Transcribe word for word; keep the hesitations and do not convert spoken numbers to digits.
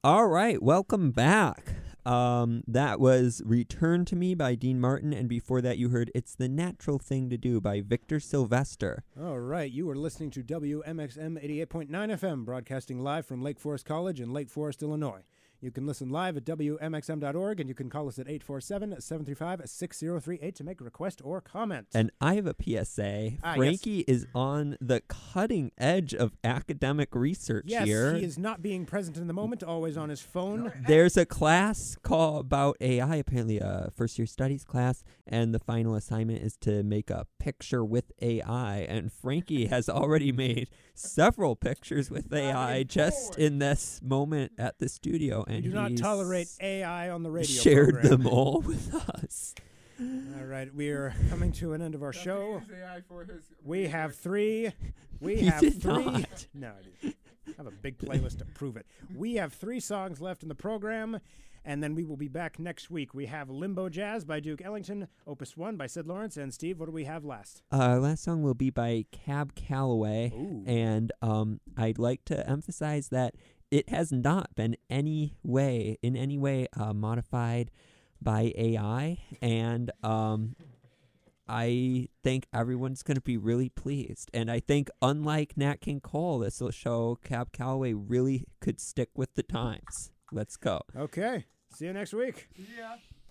All right, welcome back. Um, that was Return to Me by Dean Martin, and before that you heard It's the Natural Thing to Do by Victor Sylvester. All right, you are listening to W M X M eighty-eight point nine F M, broadcasting live from Lake Forest College in Lake Forest, Illinois. You can listen live at W M X M dot org, and you can call us at eight four seven, seven three five, six zero three eight to make a request or comment. And I have a P S A. Ah, Frankie yes. is on the cutting edge of academic research yes, here. he is not being present in the moment, always on his phone. There's a class called about A I, apparently a first-year studies class, and the final assignment is to make a picture with A I. And Frankie has already made several pictures with A I just in this moment at the studio. And we do not he's tolerate A I on the radio shared program. them all with us. All right, we are coming to an end of our show. A I for his We have three. We You have did three. not. No, I didn't. I have a big playlist to prove it. We have three songs left in the program, and then we will be back next week. We have Limbo Jazz by Duke Ellington, Opus one by Sid Lawrence, and Steve, what do we have last? Our last song will be by Cab Calloway, Ooh. and um, I'd like to emphasize that it has not been any way, in any way, uh, modified by A I, and um, I think everyone's going to be really pleased. And I think, unlike Nat King Cole, this will show Cab Calloway really could stick with the times. Let's go. Okay, see you next week. yeah.